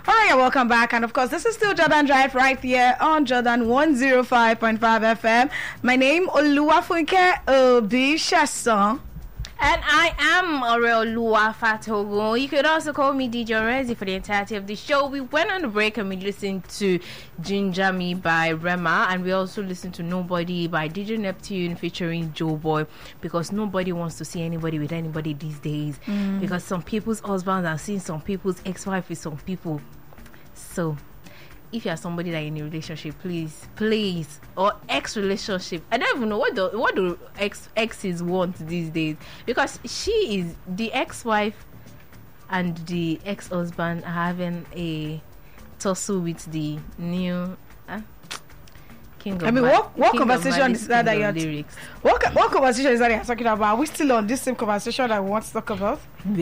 All right, welcome back. And of course, this is still Jordan Drive right here on Jordan 105.5 FM. My name Oluwafunke Obishason. And I am Aurelua Fatogo. You could also call me DJ Rezi for the entirety of the show. We went on a break and we listened to Ginger Me by Rema, and we also listened to Nobody by DJ Neptune featuring Joe Boy, because nobody wants to see anybody with anybody these days. Because some people's husbands are seeing some people's ex-wife with some people. So if you are somebody that in a relationship, please, or ex-relationship, I don't even know what do exes want these days, because she is the ex-wife and the ex-husband are having a tussle with the new king of. I mean, what conversation is that you're lyrics? What conversation is that you're talking about? Are we still on this same conversation that we want to talk about?